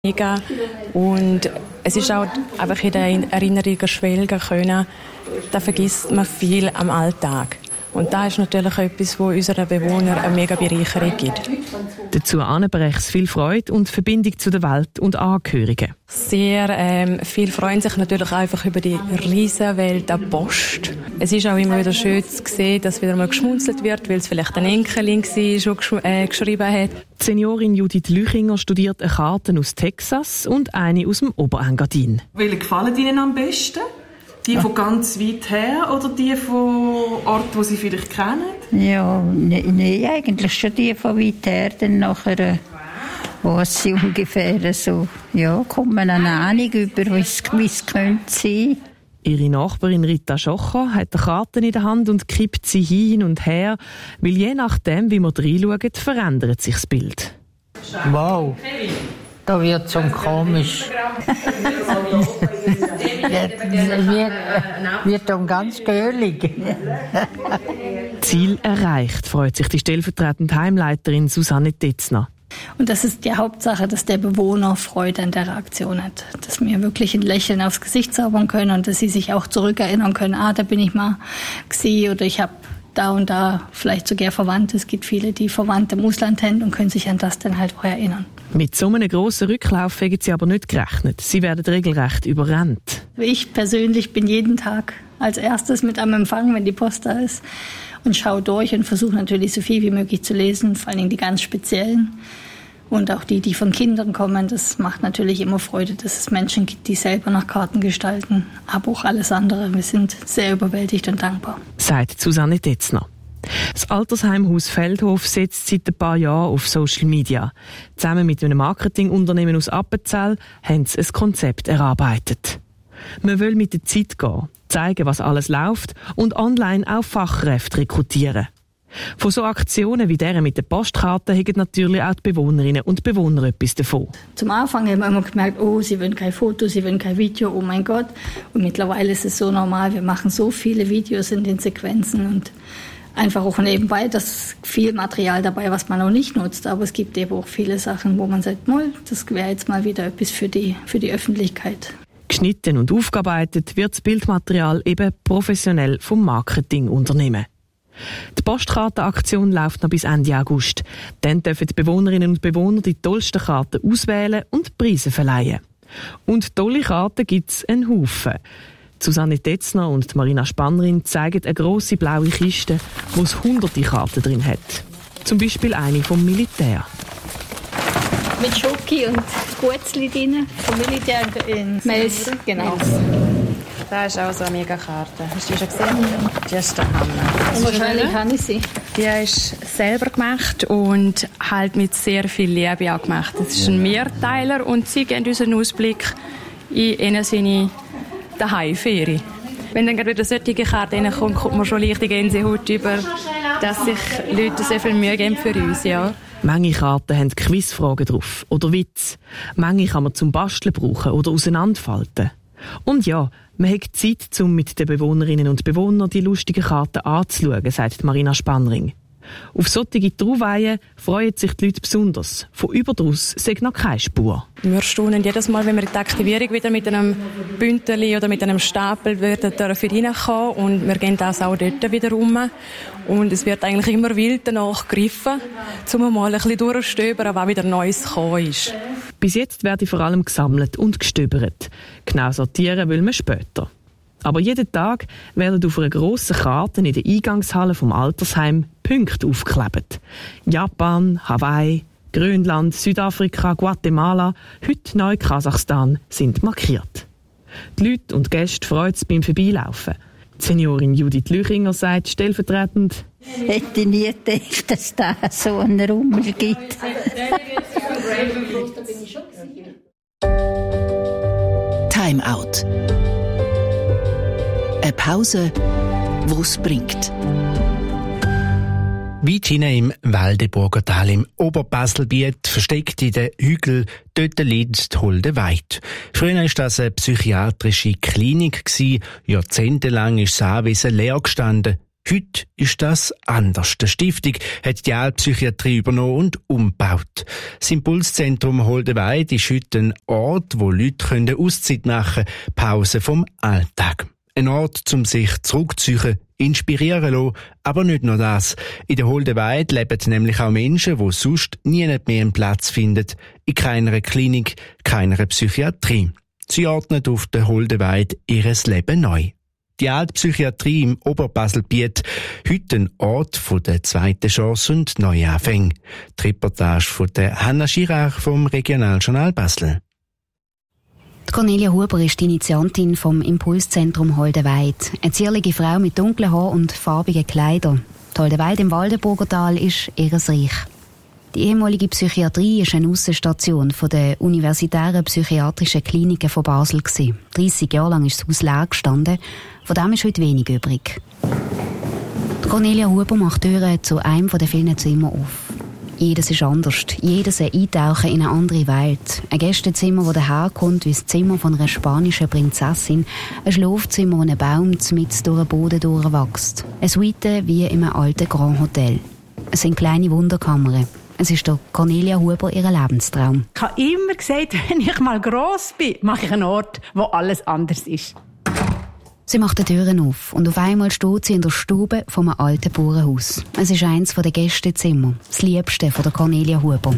mega. Und es ist auch einfach in den Erinnerungen schwelgen können. Da vergisst man viel am Alltag. Und das ist natürlich etwas, was unseren Bewohnern eine mega Bereicherung gibt. Dazu bringt es viel Freude und Verbindung zu der Welt und Angehörigen. Sehr viel freuen sich natürlich einfach über die riesen Welt der Post. Es ist auch immer wieder schön zu sehen, dass wieder mal geschmunzelt wird, weil es vielleicht ein Enkelin war, der geschrieben hat. Die Seniorin Judith Lüchinger studiert eine Karte aus Texas und eine aus dem Oberengadin. Welche gefallen Ihnen am besten? Die von ganz weit her oder die von Orten, die Sie vielleicht kennen? Ja, nee, eigentlich schon die von weit her. Dann nachher, was sie ungefähr so, ja, kommt man eine Ahnung über, wie es könnte sein. Ihre Nachbarin Rita Schocher hat eine Karte in der Hand und kippt sie hin und her, weil je nachdem, wie man reinschaut, verändert sich das Bild. Wow, da wird es schon komisch. wird dann ganz göhlig. Ziel erreicht, freut sich die stellvertretende Heimleiterin Susanne Tetzner. Und das ist die Hauptsache, dass der Bewohner Freude an der Reaktion hat. Dass wir wirklich ein Lächeln aufs Gesicht zaubern können und dass sie sich auch zurückerinnern können, da bin ich mal gewesen oder ich habe da und da vielleicht sogar Verwandte. Es gibt viele, die Verwandte im Ausland haben und können sich an das dann halt auch erinnern. Mit so einem grossen Rücklauf haben sie aber nicht gerechnet. Sie werden regelrecht überrannt. Ich persönlich bin jeden Tag als erstes mit am Empfang, wenn die Post da ist, und schaue durch und versuche natürlich so viel wie möglich zu lesen, vor allem die ganz speziellen. Und auch die von Kindern kommen, das macht natürlich immer Freude, dass es Menschen gibt, die selber nach Karten gestalten. Aber auch alles andere. Wir sind sehr überwältigt und dankbar. Sagt Susanne Tetzner. Das Altersheim Haus Feldhof setzt seit ein paar Jahren auf Social Media. Zusammen mit einem Marketingunternehmen aus Appenzell haben sie ein Konzept erarbeitet. Man will mit der Zeit gehen, zeigen, was alles läuft und online auch Fachkräfte rekrutieren. Von so Aktionen wie deren mit den Postkarten haben natürlich auch die Bewohnerinnen und Bewohner etwas davon. Zum Anfang haben wir immer gemerkt, sie wollen kein Foto, sie wollen kein Video, oh mein Gott. Und mittlerweile ist es so normal, wir machen so viele Videos in den Sequenzen und einfach auch nebenbei, da ist viel Material dabei, was man auch nicht nutzt. Aber es gibt eben auch viele Sachen, wo man sagt, das wäre jetzt mal wieder etwas für die Öffentlichkeit. Geschnitten und aufgearbeitet wird das Bildmaterial eben professionell vom Marketingunternehmen. Die Postkartenaktion läuft noch bis Ende August. Dann dürfen die Bewohnerinnen und Bewohner die tollsten Karten auswählen und Preise verleihen. Und tolle Karten gibt es einen Haufen. Susanne Tetzner und Marina Spannerin zeigen eine grosse blaue Kiste, wo es hunderte Karten drin hat. Zum Beispiel eine vom Militär. Mit Schoki und Gutzli drin, vom Militär in Mels, genau. Das ist auch so eine Mega-Karte. Hast du die schon gesehen? Die ist der Hammer. Und wahrscheinlich habe ich sie. Die ist selber gemacht und halt mit sehr viel Liebe auch gemacht. Das ist ein Mehrteiler und sie geben uns einen Ausblick in seine Daheimferie. Wenn dann gerade wieder solche Karte reinkommt, kommt man schon leicht die Gänsehaut über, dass sich Leute sehr viel Mühe geben für uns, ja. Manche Karten haben Quizfragen drauf oder Witze. Manche kann man zum Basteln brauchen oder auseinanderfalten. Und ja, man hat Zeit, um mit den Bewohnerinnen und Bewohnern die lustigen Karten anzuschauen, sagt Marina Spannring. Auf solche Trauweihen freuen sich die Leute besonders. Von überdraus sagt noch keine Spur. Wir staunen jedes Mal, wenn wir in die Aktivierung wieder mit einem Bündeli oder mit einem Stapel reinkommen und wir gehen das auch dort wieder rum. Und es wird eigentlich immer wild danach gegriffen, um mal ein bisschen durchstöbern, was wieder Neues gekommen ist. Bis jetzt werde vor allem gesammelt und gestöbert. Genau sortieren will man später. Aber jeden Tag werden auf einer grossen Karte in der Eingangshalle vom Altersheim Punkte aufgeklebt. Japan, Hawaii, Grönland, Südafrika, Guatemala, heute Neu-Kasachstan sind markiert. Die Leute und Gäste freuen sich beim Vorbeilaufen. Die Seniorin Judith Lüchinger sagt stellvertretend: Hätte nie gedacht, dass da so einen Rummel gibt. Time Out. Eine Pause, die es bringt. Weit hinein im Waldenburger Tal im Oberbaselbiet, versteckt in den Hügeln, dort liegt die Holde Weid. Früher war das eine psychiatrische Klinik. Jahrzehntelang ist das Anwesen leer gestanden. Heute ist das anders. Die Stiftung hat die Altpsychiatrie übernommen und umgebaut. Das Impulszentrum Holdenweid ist heute ein Ort, wo Leute Auszeit machen können, Pause vom Alltag. Ein Ort, um sich zurückzuziehen, inspirieren lassen, aber nicht nur das. In der Holdenweid leben nämlich auch Menschen, die sonst nie mehr einen Platz finden, in keiner Klinik, keiner Psychiatrie. Sie ordnen auf der Holdenweid ihr Leben neu. Die Altpsychiatrie im Oberbaselbiet, heute ein Ort von der zweiten Chance und Neuanfänge. Die Reportage von der Hanna Girard vom Regionaljournal Basel. Cornelia Huber ist die Initiantin vom Impulszentrum Holdenweid. Eine zierliche Frau mit dunklen Haaren und farbigen Kleidern. Die Holdenweid im Waldenburgertal ist ihr Reich. Die ehemalige Psychiatrie ist eine Aussenstation von der universitären psychiatrischen Kliniken von Basel. 30 Jahre lang ist das Haus leer gestanden. Von dem ist heute wenig übrig. Die Cornelia Huber macht Türen zu einem der vielen Zimmer auf. Jedes ist anders. Jedes ein Eintauchen in eine andere Welt. Ein Gästezimmer, das daherkommt wie das Zimmer von einer spanischen Prinzessin. Ein Schlafzimmer, wo ein Baum mitten durch den Boden durchwächst. Eine Suite wie in einem alten Grand Hotel. Es sind kleine Wunderkammern. Es ist der Cornelia Huber ihr Lebenstraum. Ich habe immer gesagt, wenn ich mal gross bin, mache ich einen Ort, wo alles anders ist. Sie macht die Türen auf und auf einmal steht sie in der Stube von einem alten Bauernhaus. Es ist eines der Gästezimmer, das liebste von der Cornelia Huber.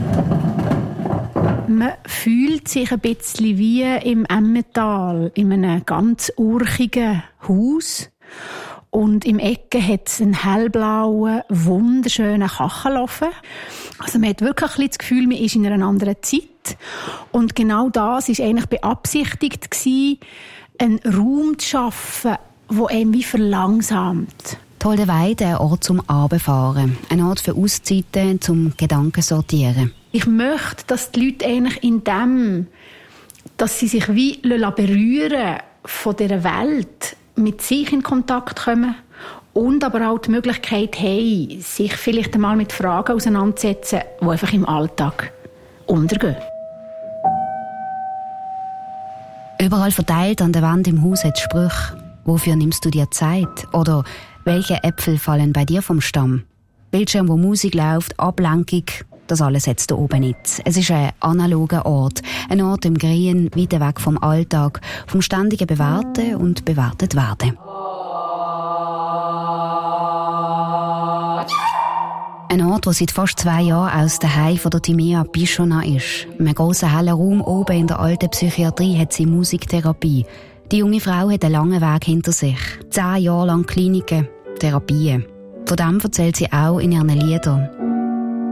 Man fühlt sich ein bisschen wie im Emmental, in einem ganz urchigen Haus. Und im Ecken hat es einen hellblauen, wunderschönen Kachelofen. Also man hat wirklich ein bisschen das Gefühl, man ist in einer anderen Zeit. Und genau das war eigentlich beabsichtigt, einen Raum zu schaffen, der einem wie verlangsamt. Die Holdenweid, ein Ort zum Abendfahren, ein Ort für Auszeiten, zum Gedanken sortieren. Ich möchte, dass die Leute eigentlich in dem, dass sie sich wie berühren von dieser Welt, mit sich in Kontakt kommen und aber auch die Möglichkeit haben, sich vielleicht einmal mit Fragen auseinanderzusetzen, die einfach im Alltag untergehen. Überall verteilt an der Wand im Haus hat es Sprüche. Wofür nimmst du dir Zeit? Oder welche Äpfel fallen bei dir vom Stamm? Bildschirm, wo Musik läuft, Ablenkung, das alles hat es da oben nicht. Es ist ein analoger Ort. Ein Ort im Grün, weit weg vom Alltag, vom ständigen Bewerten und bewertet werden. Ein Ort, der seit fast 2 Jahren aus der Heim von der Timea Bichona ist. In einem grossen hellen Raum oben in der alten Psychiatrie hat sie Musiktherapie. Die junge Frau hat einen langen Weg hinter sich. 10 Jahre lang Kliniken, Therapien. Von dem erzählt sie auch in ihren Liedern.